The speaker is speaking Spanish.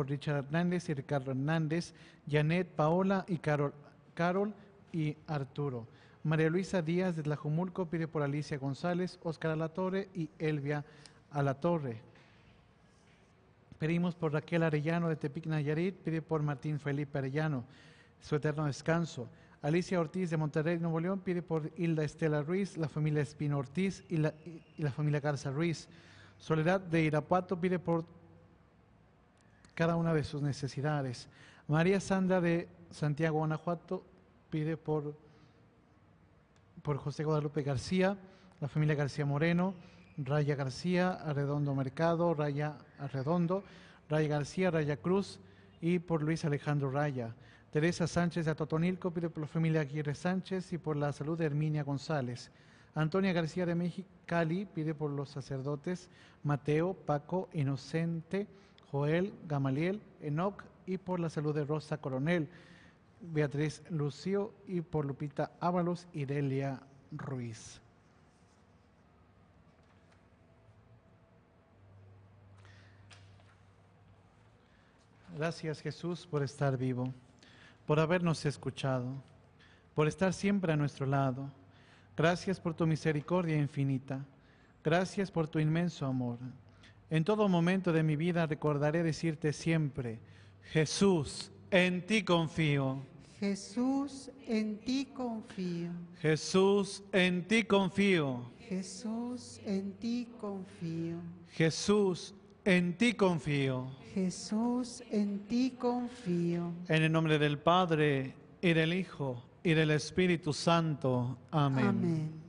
por Richard Hernández y Ricardo Hernández, Janet, Paola y Carol y Arturo. María Luisa Díaz de Tlajomulco pide por Alicia González, Óscar Alatorre y Elvia Alatorre. Pedimos por Raquel Arellano de Tepic Nayarit, pide por Martín Felipe Arellano, su eterno descanso. Alicia Ortiz de Monterrey, Nuevo León, pide por Hilda Estela Ruiz, la familia Espino Ortiz y la familia Garza Ruiz. Soledad de Irapuato pide por cada una de sus necesidades. María Sandra de Santiago, Guanajuato, pide por José Guadalupe García, la familia García Moreno, Raya García, Arredondo Mercado, Raya Arredondo, Raya García, Raya Cruz y por Luis Alejandro Raya. Teresa Sánchez de Atotonilco pide por la familia Aguirre Sánchez y por la salud de Herminia González. Antonia García de Mexicali pide por los sacerdotes Mateo, Paco, Inocente, Joel, Gamaliel, Enoc y por la salud de Rosa Coronel, Beatriz Lucio y por Lupita Ábalos y Delia Ruiz. Gracias, Jesús, por estar vivo, por habernos escuchado, por estar siempre a nuestro lado. Gracias por tu misericordia infinita. Gracias por tu inmenso amor. En todo momento de mi vida recordaré decirte siempre: Jesús, en ti confío. Jesús, en ti confío. Jesús, en ti confío. Jesús, en ti confío. Jesús, en ti confío. Jesús, en ti confío. En el nombre del Padre, y del Hijo, y del Espíritu Santo. Amén. Amén.